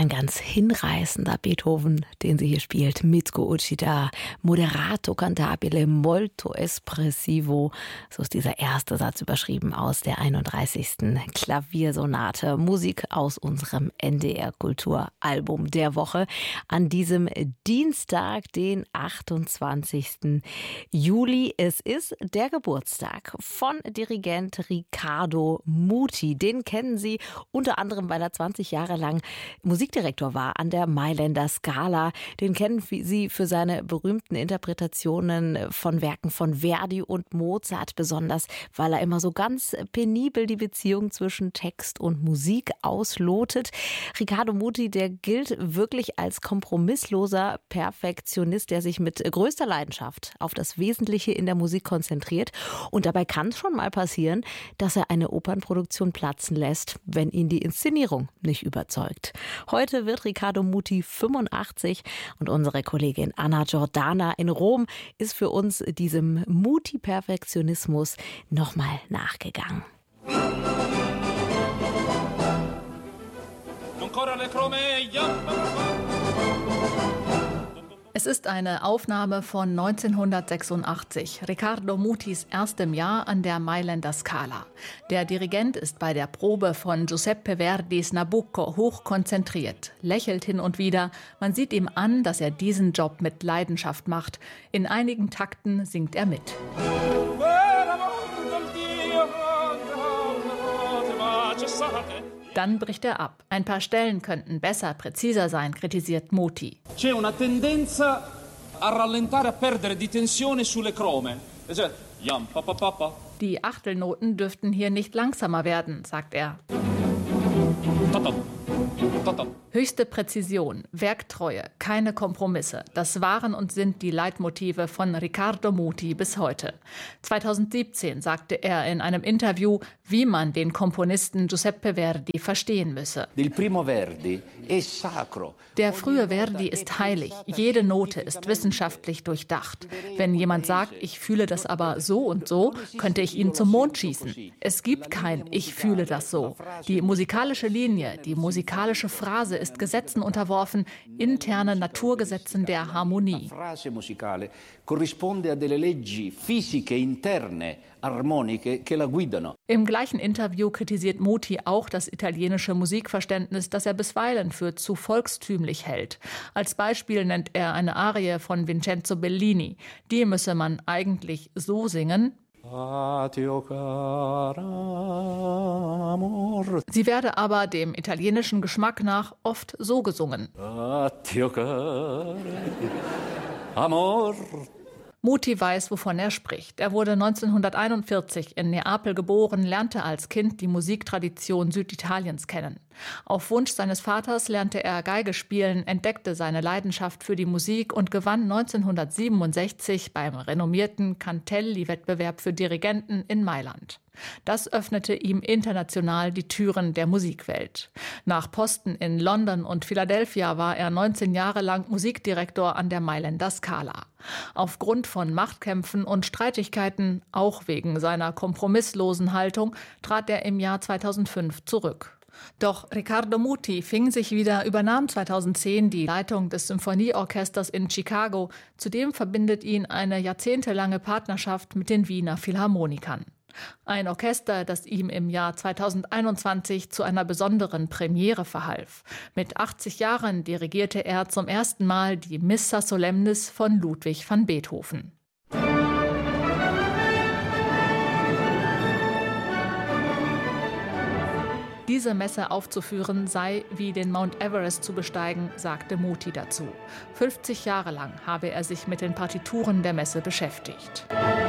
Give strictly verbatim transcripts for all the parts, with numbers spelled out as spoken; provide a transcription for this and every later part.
Ein ganz hinreißender Beethoven, den sie hier spielt. Mitsuko Uchida, moderato cantabile, molto espressivo. So ist dieser erste Satz überschrieben aus der einunddreißigsten Klaviersonate. Musik aus unserem N D R-Kulturalbum der Woche an diesem Dienstag, den achtundzwanzigsten Juli. Es ist der Geburtstag von Dirigent Riccardo Muti. Den kennen Sie unter anderem, weil er zwanzig Jahre lang Musikdirektor war an der Mailänder Scala. Den kennen Sie für seine berühmten Interpretationen von Werken von Verdi und Mozart, besonders weil er immer so ganz penibel die Beziehung zwischen Text und Musik auslotet. Riccardo Muti, der gilt wirklich als kompromissloser Perfektionist, der sich mit größter Leidenschaft auf das Wesentliche in der Musik konzentriert. Und dabei kann es schon mal passieren, dass er eine Opernproduktion platzen lässt, wenn ihn die Inszenierung nicht überzeugt. Heute wird Riccardo Muti fünfundachtzig und unsere Kollegin Anna Giordana in Rom ist für uns diesem Muti-Perfektionismus nochmal nachgegangen. Es ist eine Aufnahme von neunzehnhundertsechsundachtzig, Riccardo Mutis erstem Jahr an der Mailänder Scala. Der Dirigent ist bei der Probe von Giuseppe Verdis Nabucco hoch konzentriert, lächelt hin und wieder. Man sieht ihm an, dass er diesen Job mit Leidenschaft macht. In einigen Takten singt er mit. Dann bricht er ab. Ein paar Stellen könnten besser, präziser sein, kritisiert Muti. C'è una tendenza a rallentare, a perdere di tensione sulle crome. Die Achtelnoten dürften hier nicht langsamer werden, sagt er. Höchste Präzision, Werktreue, keine Kompromisse. Das waren und sind die Leitmotive von Riccardo Muti bis heute. zweitausendsiebzehn sagte er in einem Interview, wie man den Komponisten Giuseppe Verdi verstehen müsse. Der frühe Verdi ist heilig. Jede Note ist wissenschaftlich durchdacht. Wenn jemand sagt, ich fühle das aber so und so, könnte ich ihn zum Mond schießen. Es gibt kein Ich fühle das so. Die musikalische Linie, die musikalische Phrase ist Gesetzen unterworfen, interne Naturgesetzen der Harmonie. Im gleichen Interview kritisiert Muti auch das italienische Musikverständnis, das er bisweilen für zu volkstümlich hält. Als Beispiel nennt er eine Arie von Vincenzo Bellini. Die müsse man eigentlich so singen. Sie werde aber dem italienischen Geschmack nach oft so gesungen. Muti weiß, wovon er spricht. Er wurde neunzehnhunderteinundvierzig in Neapel geboren, lernte als Kind die Musiktradition Süditaliens kennen. Auf Wunsch seines Vaters lernte er Geige spielen, entdeckte seine Leidenschaft für die Musik und gewann neunzehnhundertsiebenundsechzig beim renommierten Cantelli-Wettbewerb für Dirigenten in Mailand. Das öffnete ihm international die Türen der Musikwelt. Nach Posten in London und Philadelphia war er neunzehn Jahre lang Musikdirektor an der Mailänder Scala. Aufgrund von Machtkämpfen und Streitigkeiten, auch wegen seiner kompromisslosen Haltung, trat er im Jahr zweitausendfünf zurück. Doch Riccardo Muti fing sich wieder, übernahm zweitausendzehn die Leitung des Symphonieorchesters in Chicago. Zudem verbindet ihn eine jahrzehntelange Partnerschaft mit den Wiener Philharmonikern. Ein Orchester, das ihm im Jahr zweitausendeinundzwanzig zu einer besonderen Premiere verhalf. Mit achtzig Jahren dirigierte er zum ersten Mal die Missa Solemnis von Ludwig van Beethoven. Diese Messe aufzuführen sei wie den Mount Everest zu besteigen, sagte Muti dazu. fünfzig Jahre lang habe er sich mit den Partituren der Messe beschäftigt.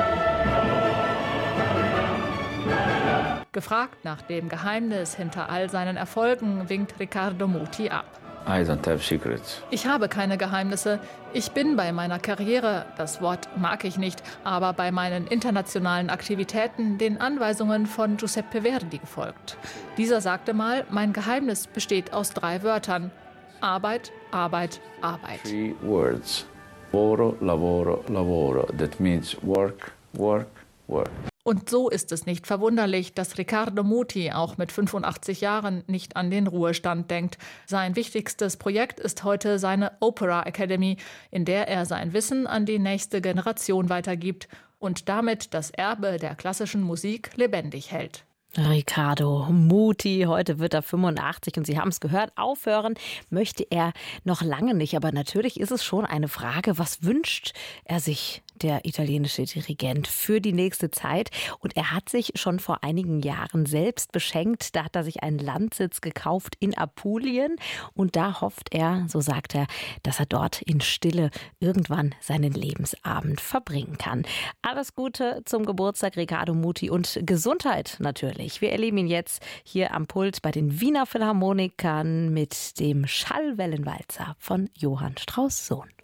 Gefragt nach dem Geheimnis hinter all seinen Erfolgen, winkt Riccardo Muti ab. I don't have secrets. Ich habe keine Geheimnisse. Ich bin bei meiner Karriere, das Wort mag ich nicht, aber bei meinen internationalen Aktivitäten den Anweisungen von Giuseppe Verdi gefolgt. Dieser sagte mal, mein Geheimnis besteht aus drei Wörtern. Arbeit, Arbeit, Arbeit. Three words. Lavoro, lavoro, lavoro. That means work, work, work. Und so ist es nicht verwunderlich, dass Riccardo Muti auch mit fünfundachtzig Jahren nicht an den Ruhestand denkt. Sein wichtigstes Projekt ist heute seine Opera Academy, in der er sein Wissen an die nächste Generation weitergibt und damit das Erbe der klassischen Musik lebendig hält. Riccardo Muti, heute wird er fünfundachtzig und Sie haben es gehört, aufhören möchte er noch lange nicht. Aber natürlich ist es schon eine Frage, was wünscht er sich, der italienische Dirigent, für die nächste Zeit? Und er hat sich schon vor einigen Jahren selbst beschenkt. Da hat er sich einen Landsitz gekauft in Apulien und da hofft er, so sagt er, dass er dort in Stille irgendwann seinen Lebensabend verbringen kann. Alles Gute zum Geburtstag, Riccardo Muti, und Gesundheit natürlich. Wir erleben ihn jetzt hier am Pult bei den Wiener Philharmonikern mit dem Schallwellenwalzer von Johann Strauss Sohn.